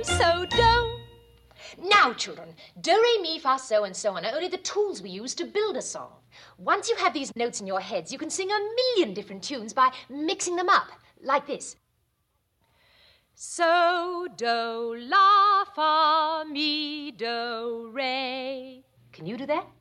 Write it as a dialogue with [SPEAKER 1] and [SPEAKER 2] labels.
[SPEAKER 1] So, do. Now, children, do, re, mi, fa, so, and so on are only the tools we use to build a song. Once you have these notes in your heads, you can sing 1,000,000 different tunes by mixing them up, like this. So, do, la, fa, mi, do, re. Can you do that?